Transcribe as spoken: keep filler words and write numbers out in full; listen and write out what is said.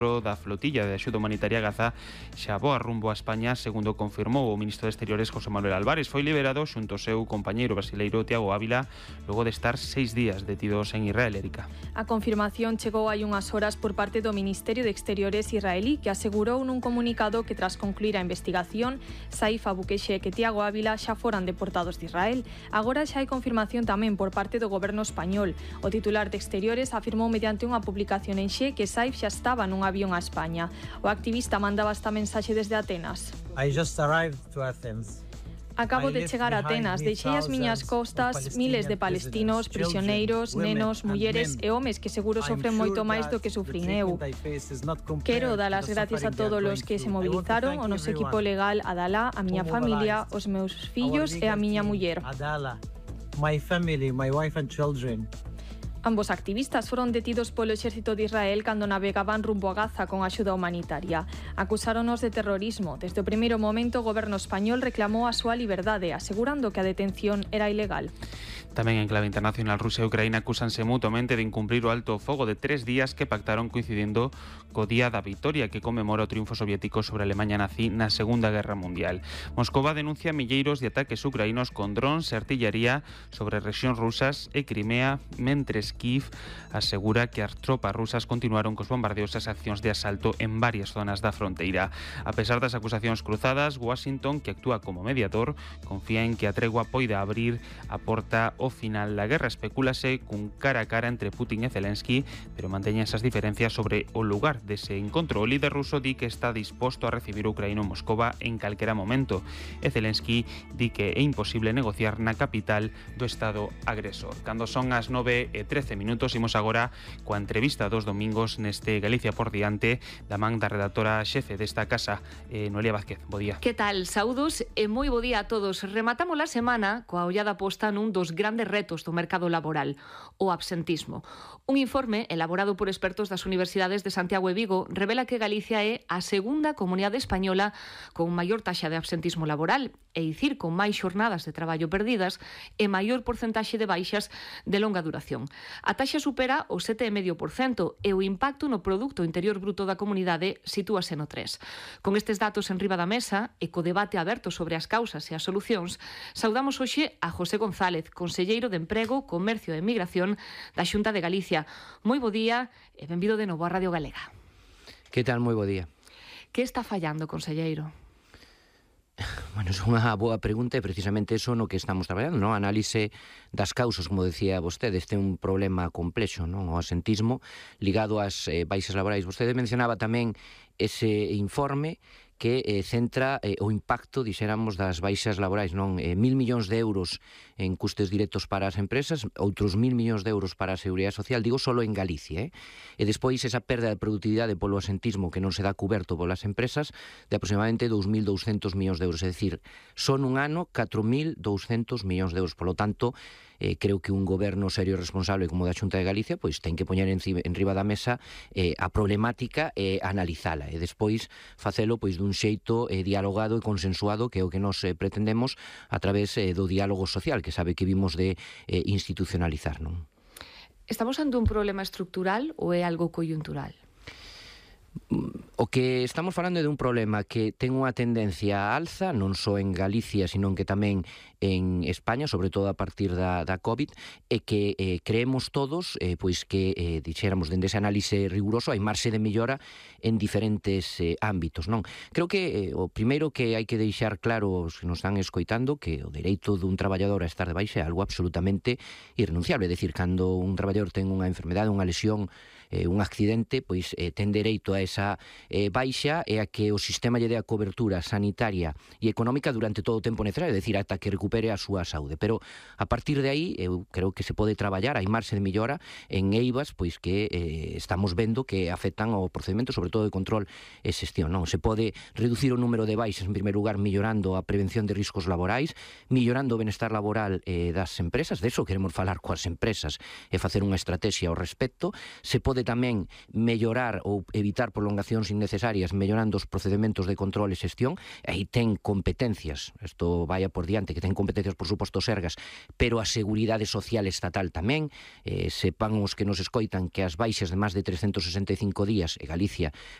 da flotilla de axuda humanitaria a Gaza xa voa rumbo a España, segundo confirmou o ministro de Exteriores José Manuel Álvarez. Foi liberado xunto ao seu compañeiro brasileiro Tiago Ávila logo de estar seis días detidos en Israel, Erika. A confirmación chegou hai unhas horas por parte do Ministerio de Exteriores israelí, que asegurou nun comunicado que tras concluir a investigación, Saif Abu-Keshek e Tiago Ávila xa foran deportados de Israel. Agora xa hai confirmación tamén por parte do goberno español. O titular de Exteriores afirmou mediante unha publicación en Xe que Saif xa estaba nun avión a España. O activista mandaba esta mensaxe desde Atenas. I just arrived to Athens. Acabo de chegar a Atenas, deixei as miñas costas miles de palestinos, prisioneiros, nenos, mulleres e homes que seguro sofren moito máis do que sufrín eu. Quero dar as gracias a todos os que se mobilizaron, o noso equipo legal, Adalá, a miña familia, os meus fillos e a miña muller. Adala, my family, my wife and children. Ambos activistas foron detidos polo exército de Israel cando navegaban rumbo a Gaza con axuda humanitaria. Acusáronos de terrorismo. Desde o primeiro momento, o goberno español reclamou a súa liberdade, asegurando que a detención era ilegal. Tamén en clave internacional, Rusia e Ucraína acúsanse mutuamente de incumprir o alto fogo de tres días que pactaron coincidindo co Día da Vitoria, que conmemora o triunfo soviético sobre a Alemanha nazi na Segunda Guerra Mundial. Moscova denuncia milleiros de ataques ucraínos con drons e artillería sobre rexións rusas e Crimea, mentres Kiev asegura que as tropas rusas continuaron cos bombardeos e as accións de asalto en varias zonas da fronteira. A pesar das acusacións cruzadas, Washington, que actúa como mediador, confía en que a tregua poida abrir a porta ao final da guerra. Especúlase cun cara a cara entre Putin e Zelensky, pero manteñen esas diferencias sobre o lugar dese encontro. O líder ruso di que está disposto a recibir o ucraíno en Moscova en calquera momento, e Zelensky di que é imposible negociar na capital do estado agresor. Cando son as nove e trece minutos, imos agora coa entrevista dos domingos neste Galicia por diante da man da redactora xefe desta casa, eh, Noelia Vázquez. Bo día. Que tal? Saúdos e moi bo día a todos. Rematamos a semana coa ollada posta nun dos grandes retos do mercado laboral, o absentismo. Un informe elaborado por expertos das universidades de Santiago e Vigo revela que Galicia é a segunda comunidade española con maior taxa de absentismo laboral, é dicir, con máis xornadas de traballo perdidas e maior porcentaxe de baixas de longa duración. A taxa supera o sete vírgula cinco por cento e o impacto no Produto Interior Bruto da comunidade sitúase no tres por cento. Con estes datos en riba da mesa e co debate aberto sobre as causas e as solucións, saudamos hoxe a José González, conselleiro de Emprego, Comercio e Emigración da Xunta de Galicia. Moi bo día e benvido de novo á Radio Galega. Que tal? Moi bo día. Que está fallando, conselleiro? Bueno, é unha boa pregunta e precisamente eso no que estamos traballando, non? Análise das causas, como decía vostede. Este é un problema complexo, non? O asentismo ligado ás eh, baixas laborais. Vostede mencionaba tamén ese informe que eh, centra eh, o impacto, dixéramos, das baixas laborais, non? Eh, mil millóns de euros en custes directos para as empresas, outros mil millóns de euros para a Seguridade Social, digo, solo en Galicia, eh? E despois esa perda de productividade polo asentismo que non se dá cuberto polas empresas de aproximadamente dous mil douscentos millóns de euros, é dicir, son un ano catro mil douscentos millóns de euros. Polo tanto, eh, creo que un goberno serio e responsable como da Xunta de Galicia pois ten que poñer en, en riba da mesa eh, a problemática e eh, analizala e despois facelo pois dun xeito eh, dialogado e consensuado, que é o que nos eh, pretendemos a través eh, do diálogo social, que sabe que vimos de eh, institucionalizar, non? Estamos ante un problema estructural ou é algo coyuntural? O que estamos falando é dun problema que ten unha tendencia a alza, non só en Galicia, sino que tamén en España, sobre todo a partir da, da COVID, e que eh, creemos todos, eh, pois que, eh, dixéramos, dende ese análise riguroso, hai marxe de mellora en diferentes eh, ámbitos, non? Creo que eh, o primeiro que hai que deixar claro os que nos están escoitando que o dereito dun traballador a estar de baixa é algo absolutamente irrenunciable, é dicir, cando un traballador ten unha enfermedade, unha lesión, eh, un accidente, pois eh, ten dereito a esa eh, baixa e a que o sistema lle dé a cobertura sanitaria e económica durante todo o tempo necesario, é dicir, ata que recupere a súa saúde. Pero a partir de aí, eu creo que se pode traballar, hai marxe de mellora en eivas, pois que eh, estamos vendo que afectan ao procedimento, sobre todo de control e xestión, non? Se pode reducir o número de baixas, en primeiro lugar, millorando a prevención de riscos laborais, millorando o benestar laboral eh, das empresas, de eso queremos falar coas empresas e facer unha estrategia ao respecto. Se pode pode tamén mellorar ou evitar prolongacións innecesarias mellorando os procedementos de control e xestión, e aí ten competencias, isto vaya por diante, que ten competencias, por suposto, Sergas, pero a Seguridade Social Estatal tamén, eh, sepan os que nos escoitan que as baixas de máis de trescentos sesenta e cinco días, e Galicia